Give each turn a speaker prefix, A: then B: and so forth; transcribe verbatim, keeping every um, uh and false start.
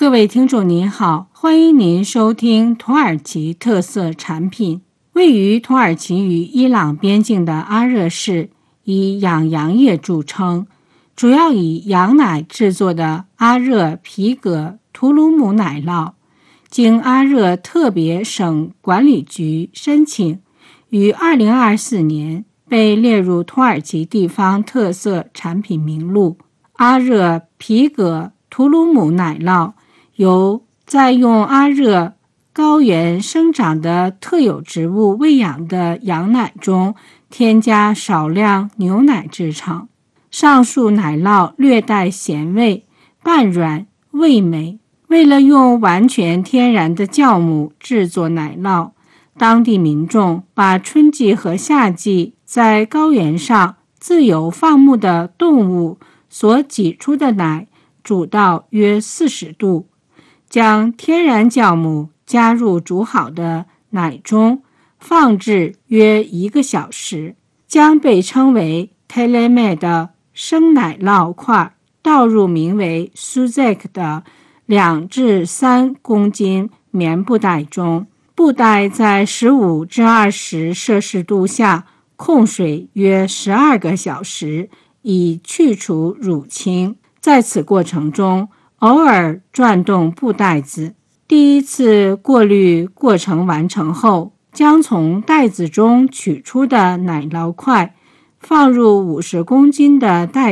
A: 各位听众您好，欢迎您收听土耳其特色产品。位于土耳其与伊朗边境的阿热市以养羊业著称，主要以羊奶制作的阿热皮革图鲁姆奶酪，经阿热特别省管理局申请，于二零二四年被列入土耳其地方特色产品名录。阿热皮革图鲁姆奶酪由在用阿热高原生长的特有植物喂养的羊奶中添加少量牛奶制成。上述奶酪略带咸味，半软味美。为了用完全天然的酵母制作奶酪，当地民众把春季和夏季在高原上自由放牧的动物所挤出的奶煮到约四十度，将天然酵母加入煮好的奶中，放置约一个小时，将被称为 teleme 的生奶酪块倒入名为 suzek 的两至三公斤棉布袋中，布袋在十五至二十摄氏度下控水约十二个小时，以去除乳清。在此过程中，偶尔转动布袋子。第一次过滤过程完成后，将从袋子中取出的奶酪块放入五十公斤的袋